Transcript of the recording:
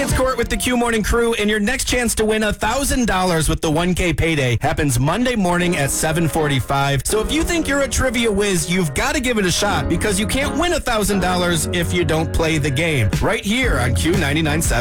it's Court with the Q Morning Crew, and your next chance to win $1,000 with the 1K payday happens Monday morning at 7:45. So if you think you're a trivia whiz, you've got to give it a shot because you can't win $1,000 if you don't play the game. Right here on Q99.7.